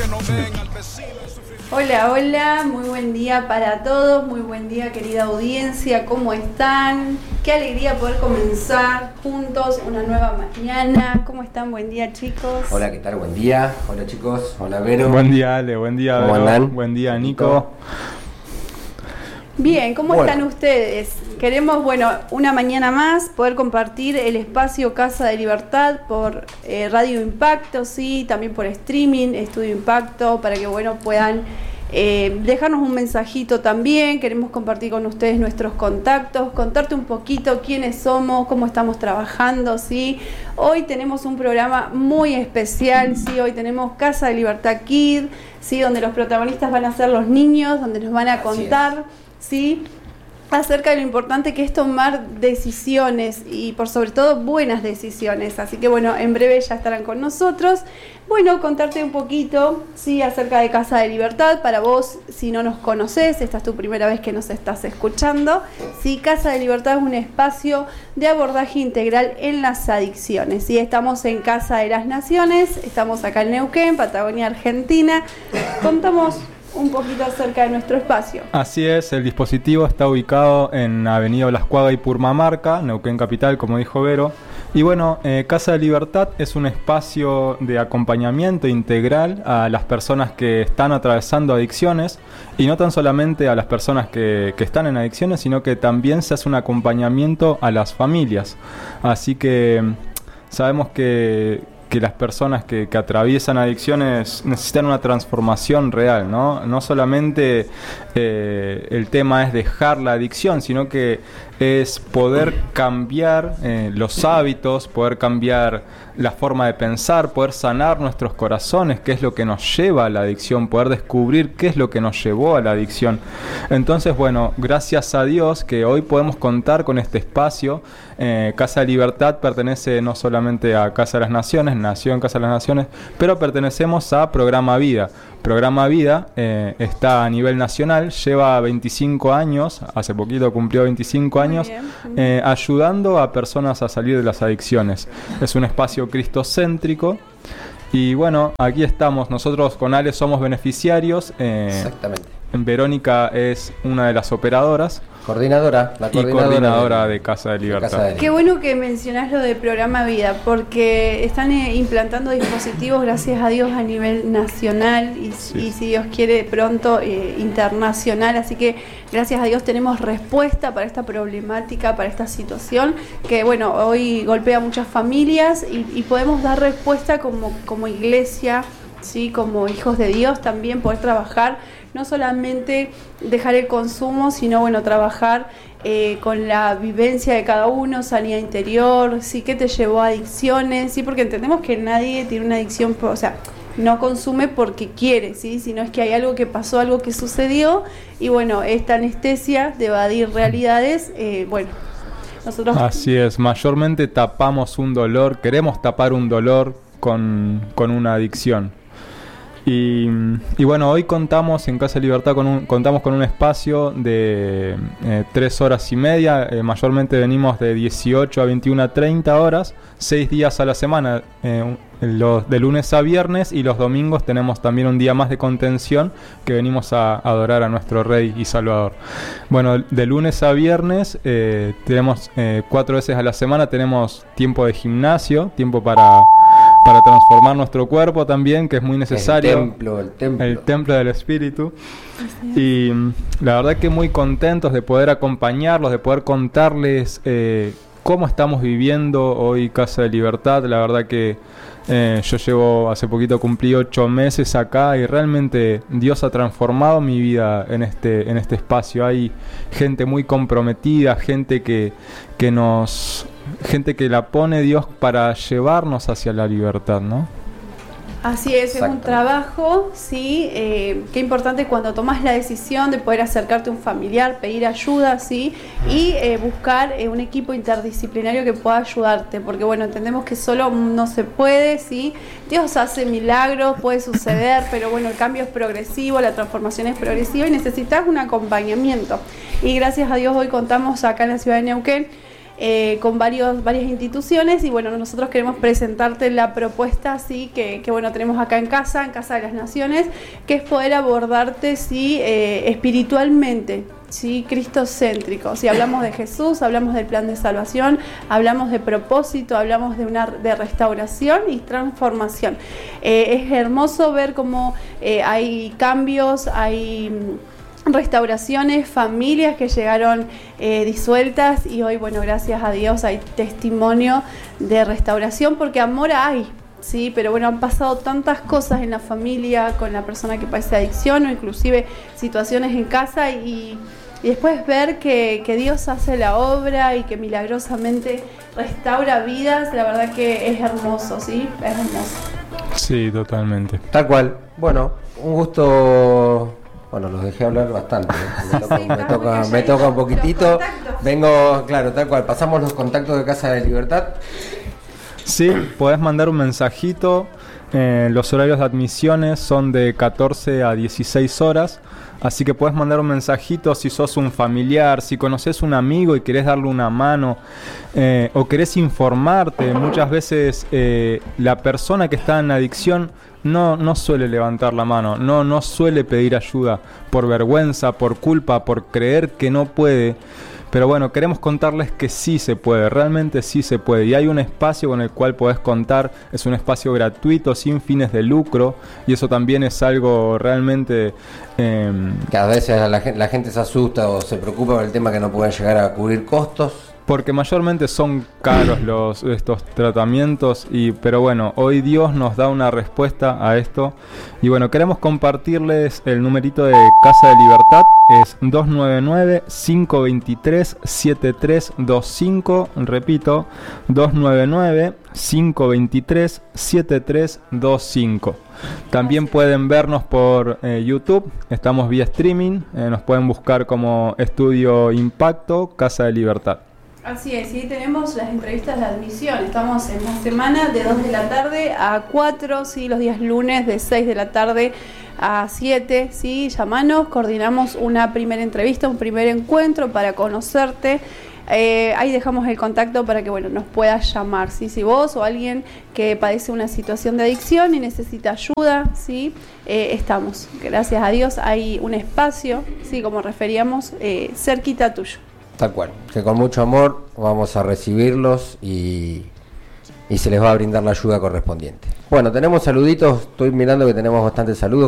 Hola, hola, muy buen día para todos, muy buen día querida audiencia, ¿cómo están? Qué alegría poder comenzar juntos una nueva mañana. ¿Cómo están? Buen día, chicos. Hola, ¿qué tal? Buen día. Hola, chicos. Hola, Vero. Buen día, Ale. Buen día, ¿Cómo Vero. andan? Buen día, Nico. Bien, ¿cómo están ustedes? Queremos, una mañana más poder compartir el espacio Casa de Libertad por Radio Impacto, sí, también por streaming, Estudio Impacto, para que, puedan dejarnos un mensajito también. Queremos compartir con ustedes nuestros contactos, contarte un poquito quiénes somos, cómo estamos trabajando, sí. Hoy tenemos un programa muy especial, sí, hoy tenemos Casa de Libertad Kid, sí, donde los protagonistas van a ser los niños, donde nos van a contar, sí, acerca de lo importante que es tomar decisiones y por sobre todo buenas decisiones. Así que en breve ya estarán con nosotros. Contarte un poquito, sí, acerca de Casa de Libertad. Para vos, si no nos conocés, esta es tu primera vez que nos estás escuchando. Sí, Casa de Libertad es un espacio de abordaje integral en las adicciones. Sí, estamos en Casa de las Naciones, estamos acá en Neuquén, Patagonia, Argentina. Contamos un poquito acerca de nuestro espacio. Así es, el dispositivo está ubicado en Avenida Blascuaga y Purmamarca, Neuquén Capital, como dijo Vero. Y Casa de Libertad es un espacio de acompañamiento integral a las personas que están atravesando adicciones, y no tan solamente a las personas que están en adicciones, sino que también se hace un acompañamiento a las familias. Así que sabemos que las personas que atraviesan adicciones necesitan una transformación real, ¿no? No solamente el tema es dejar la adicción, sino que es poder cambiar los hábitos, poder cambiar la forma de pensar, poder sanar nuestros corazones, qué es lo que nos lleva a la adicción, poder descubrir qué es lo que nos llevó a la adicción. Entonces, gracias a Dios que hoy podemos contar con este espacio. Casa de Libertad pertenece no solamente a Casa de las Naciones, nació en Casa de las Naciones, pero pertenecemos a Programa Vida. Programa Vida está a nivel nacional, lleva 25 años, hace poquito cumplió 25 años, ayudando a personas a salir de las adicciones. Es un espacio cristocéntrico y aquí estamos, nosotros con Ale somos beneficiarios. Exactamente. Verónica es una de las operadoras. La coordinadora de Casa de Libertad. Qué bueno que mencionás lo de Programa Vida, porque están implantando dispositivos, gracias a Dios, a nivel nacional y si Dios quiere pronto internacional. Así que gracias a Dios tenemos respuesta para esta problemática, para esta situación que hoy golpea a muchas familias y podemos dar respuesta como iglesia, ¿sí? Como hijos de Dios también, poder trabajar. No solamente dejar el consumo, sino trabajar con la vivencia de cada uno, sanidad interior, sí, que te llevó a adicciones, sí, porque entendemos que nadie tiene una adicción, no consume porque quiere, sí, sino es que hay algo que pasó, algo que sucedió, y esta anestesia de evadir realidades, nosotros... Así es, mayormente tapamos un dolor, queremos tapar un dolor con una adicción. Y hoy contamos en Casa de Libertad contamos con un espacio de 3 horas y media, mayormente venimos de 18 a 21 a 30 horas, 6 días a la semana, de lunes a viernes, y los domingos tenemos también un día más de contención que venimos a adorar a nuestro Rey y Salvador. De lunes a viernes tenemos 4 veces a la semana, tenemos tiempo de gimnasio, tiempo para transformar nuestro cuerpo también, que es muy necesario. El templo del Espíritu. Y la verdad que muy contentos de poder acompañarlos, de poder contarles cómo estamos viviendo hoy Casa de Libertad. La verdad que hace poquito cumplí 8 meses acá y realmente Dios ha transformado mi vida en este espacio. Hay gente muy comprometida, gente que la pone Dios para llevarnos hacia la libertad, ¿no? Así es un trabajo, sí, qué importante cuando tomas la decisión de poder acercarte a un familiar, pedir ayuda, sí, y buscar un equipo interdisciplinario que pueda ayudarte, porque entendemos que solo no se puede, sí, Dios hace milagros, puede suceder, pero el cambio es progresivo, la transformación es progresiva y necesitas un acompañamiento. Y gracias a Dios hoy contamos acá en la ciudad de Neuquén con varias instituciones, y bueno, nosotros queremos presentarte la propuesta, ¿sí? que bueno, tenemos acá en Casa de las Naciones, que es poder abordarte, ¿sí? Espiritualmente, ¿sí? Cristocéntrico. Si hablamos de Jesús, hablamos del plan de salvación, hablamos de propósito, hablamos de restauración y transformación. Es hermoso ver cómo hay cambios, hay restauraciones, familias que llegaron disueltas, y hoy, bueno, gracias a Dios hay testimonio de restauración, porque amor hay, sí, pero bueno, han pasado tantas cosas en la familia con la persona que padece adicción, o inclusive situaciones en casa, y después ver que Dios hace la obra y que milagrosamente restaura vidas, la verdad que es hermoso, ¿sí? Es hermoso. Sí, totalmente. Tal cual. Bueno, un gusto. Bueno, los dejé hablar bastante. Me toca un poquitito. Vengo, claro, tal cual. Pasamos los contactos de Casa de Libertad. Sí, podés mandar un mensajito. Los horarios de admisiones son de 14 a 16 horas. Así que podés mandar un mensajito si sos un familiar, si conoces un amigo y querés darle una mano, o querés informarte. Muchas veces la persona que está en adicción no suele levantar la mano, no suele pedir ayuda por vergüenza, por culpa, por creer que no puede. Pero bueno, queremos contarles que sí se puede, realmente sí se puede. Y hay un espacio con el cual podés contar, es un espacio gratuito, sin fines de lucro. Y eso también es algo realmente... Que a veces la gente se asusta o se preocupa por el tema que no pueden llegar a cubrir costos. Porque mayormente son caros estos tratamientos, pero bueno, hoy Dios nos da una respuesta a esto. Y bueno, queremos compartirles el numerito de Casa de Libertad, es 299-523-7325, repito, 299-523-7325. También pueden vernos por YouTube, estamos vía streaming, nos pueden buscar como Estudio Impacto, Casa de Libertad. Así es, sí, tenemos las entrevistas de admisión. Estamos en la semana de 2 de la tarde a 4, ¿sí? Los días lunes de 6 de la tarde a 7, ¿sí? Llamanos, coordinamos una primera entrevista, un primer encuentro para conocerte. Ahí dejamos el contacto para que, bueno, nos puedas llamar, ¿sí? Si vos o alguien que padece una situación de adicción y necesita ayuda, ¿sí? Estamos, gracias a Dios, hay un espacio, ¿sí? Como referíamos, cerquita tuyo. Tal cual, que con mucho amor vamos a recibirlos y se les va a brindar la ayuda correspondiente. Bueno, tenemos saluditos, estoy mirando que tenemos bastantes saludos.